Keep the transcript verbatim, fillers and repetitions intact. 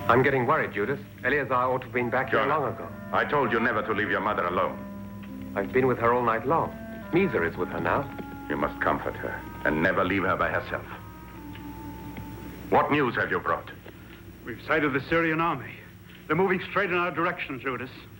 I'm getting worried, Judas. Eleazar ought to have been back here Jonah, long ago. I told you never to leave your mother alone. I've been with her all night long. Misa is with her now. You must comfort her and never leave her by herself. What news have you brought? We've sighted the Syrian army. They're moving straight in our direction, Judas.